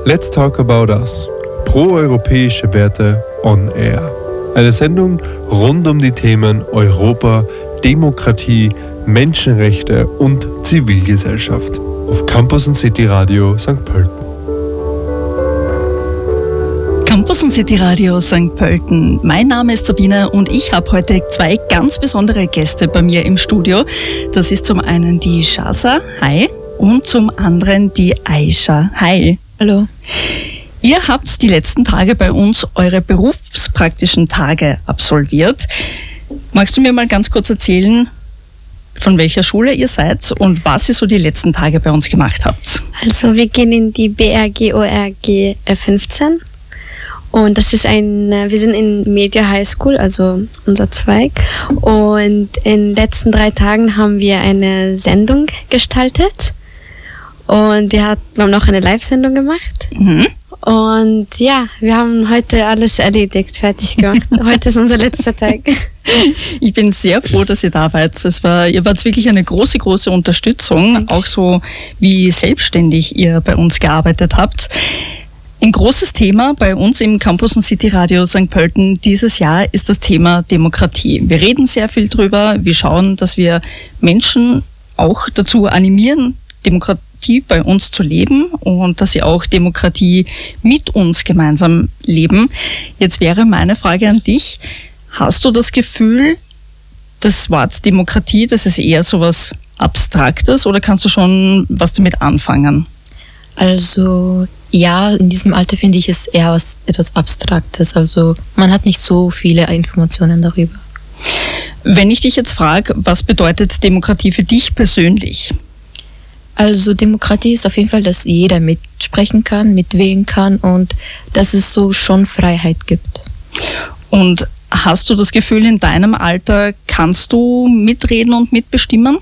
Let's Talk About Us. Pro-europäische Werte on Air. Eine Sendung rund um die Themen Europa, Demokratie, Menschenrechte und Zivilgesellschaft. Auf Campus & City Radio St. Pölten. Campus & City Radio St. Pölten. Mein Name ist Sabine und ich habe heute zwei ganz besondere Gäste bei mir im Studio. Das ist zum einen die Shaza, hi, und zum anderen die Aisha, hi. Hallo. Ihr habt die letzten Tage bei uns eure berufspraktischen Tage absolviert. Magst du mir mal ganz kurz erzählen, von welcher Schule ihr seid und was ihr so die letzten Tage bei uns gemacht habt? Also wir gehen in die BRG-ORG 15 und das ist wir sind in Media High School, also unser Zweig, und in den letzten 3 Tagen haben wir eine Sendung gestaltet und wir haben noch eine Live-Sendung gemacht. Mhm. Und ja, wir haben heute alles erledigt, fertig gemacht. Heute ist unser letzter Tag. Ich bin sehr froh, dass ihr da wart. Ihr wart wirklich eine große, große Unterstützung, Danke. auch so wie selbstständig ihr bei uns gearbeitet habt. Ein großes Thema bei uns im Campus & City Radio St. Pölten dieses Jahr ist das Thema Demokratie. Wir reden sehr viel drüber. Wir schauen, dass wir Menschen auch dazu animieren, Demokratie bei uns zu leben und dass sie auch Demokratie mit uns gemeinsam leben. Jetzt wäre meine Frage an dich. Hast du das Gefühl, das Wort Demokratie, das ist eher so was Abstraktes oder kannst du schon was damit anfangen? Also ja, in diesem Alter finde ich es eher etwas Abstraktes. Also man hat nicht so viele Informationen darüber. Wenn ich dich jetzt frage, was bedeutet Demokratie für dich persönlich? Also Demokratie ist auf jeden Fall, dass jeder mitsprechen kann, mitwählen kann und dass es so schon Freiheit gibt. Und hast du das Gefühl, in deinem Alter kannst du mitreden und mitbestimmen?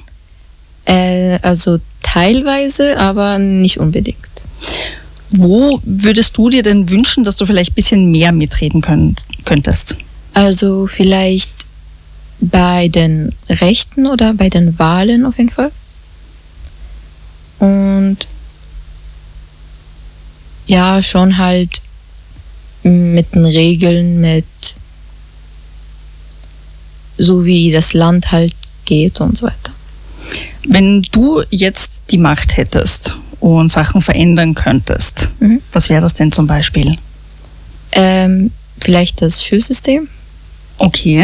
Also teilweise, aber nicht unbedingt. Wo würdest du dir denn wünschen, dass du vielleicht ein bisschen mehr mitreden könntest? Also vielleicht bei den Rechten oder bei den Wahlen auf jeden Fall. Und ja, schon halt mit den Regeln, mit so wie das Land halt geht und so weiter. Wenn du jetzt die Macht hättest und Sachen verändern könntest, was wäre das denn zum Beispiel? Vielleicht das Schulsystem. Okay.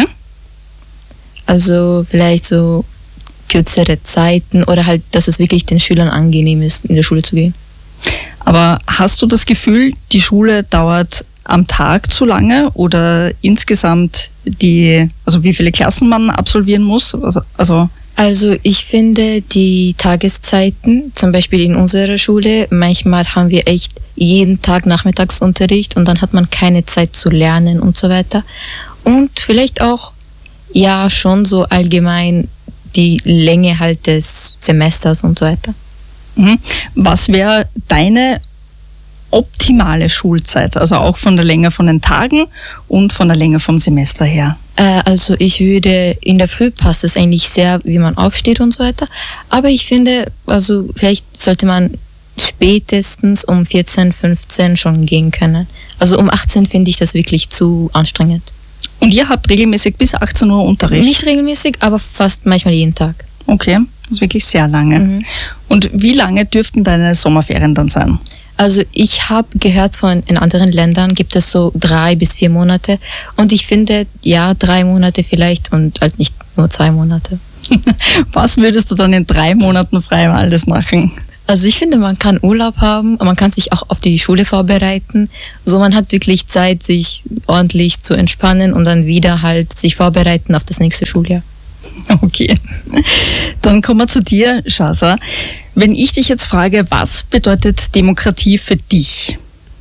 Also vielleicht so kürzere Zeiten oder halt, dass es wirklich den Schülern angenehm ist, in der Schule zu gehen. Aber hast du das Gefühl, die Schule dauert am Tag zu lange oder insgesamt wie viele Klassen man absolvieren muss? Also ich finde die Tageszeiten, zum Beispiel in unserer Schule, manchmal haben wir echt jeden Tag Nachmittagsunterricht und dann hat man keine Zeit zu lernen und so weiter. Und vielleicht auch, ja, schon so allgemein die Länge halt des Semesters und so weiter. Was wäre deine optimale Schulzeit? Also auch von der Länge von den Tagen und von der Länge vom Semester her? Also ich würde, in der Früh passt es eigentlich sehr, wie man aufsteht und so weiter. Aber ich finde, also vielleicht sollte man spätestens um 14, 15 schon gehen können. Also um 18 finde ich das wirklich zu anstrengend. Und ihr habt regelmäßig bis 18 Uhr Unterricht? Nicht regelmäßig, aber fast manchmal jeden Tag. Okay, das ist wirklich sehr lange. Und wie lange dürften deine Sommerferien dann sein? Also ich habe gehört, in anderen Ländern gibt es so 3 bis 4 Monate. Und ich finde, ja, 3 Monate vielleicht und halt nicht nur 2 Monate. Was würdest du dann in 3 Monaten frei alles machen? Also ich finde, man kann Urlaub haben, man kann sich auch auf die Schule vorbereiten. So, man hat wirklich Zeit, sich ordentlich zu entspannen und dann wieder halt sich vorbereiten auf das nächste Schuljahr. Okay. Dann kommen wir zu dir, Shaza. Wenn ich dich jetzt frage, was bedeutet Demokratie für dich?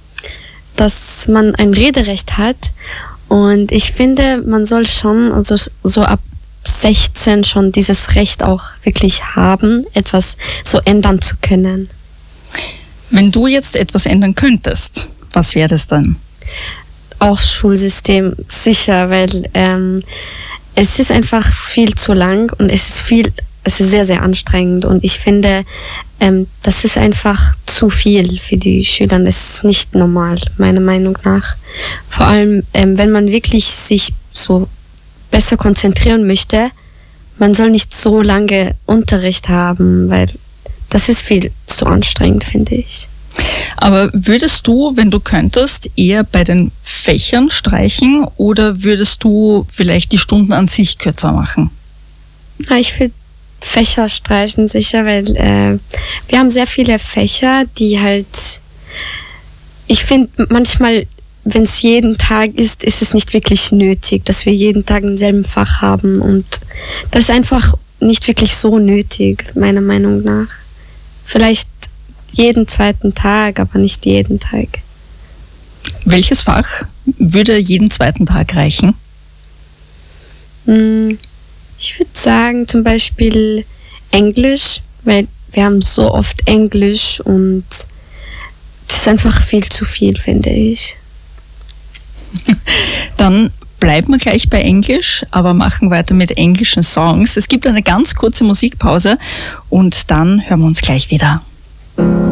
Dass man ein Rederecht hat und ich finde, man soll schon, also so ab 16 schon dieses Recht auch wirklich haben, etwas so ändern zu können. Wenn du jetzt etwas ändern könntest, was wäre das dann? Auch Schulsystem, sicher, weil es ist einfach viel zu lang und es ist viel es ist sehr, sehr anstrengend und ich finde, das ist einfach zu viel für die Schüler. Das ist nicht normal, meiner Meinung nach. Vor allem, wenn man wirklich sich so besser konzentrieren möchte, man soll nicht so lange Unterricht haben, weil das ist viel zu anstrengend, finde ich. Aber würdest du, wenn du könntest, eher bei den Fächern streichen oder würdest du vielleicht die Stunden an sich kürzer machen? Ich würde Fächer streichen sicher, weil wir haben sehr viele Fächer, die halt, ich finde manchmal, wenn es jeden Tag ist es nicht wirklich nötig, dass wir jeden Tag denselben Fach haben und das ist einfach nicht wirklich so nötig, meiner Meinung nach. Vielleicht jeden zweiten Tag, aber nicht jeden Tag. Welches Fach würde jeden zweiten Tag reichen? Ich würde sagen zum Beispiel Englisch, weil wir haben so oft Englisch und das ist einfach viel zu viel, finde ich. Dann bleiben wir gleich bei Englisch, aber machen weiter mit englischen Songs. Es gibt eine ganz kurze Musikpause und dann hören wir uns gleich wieder.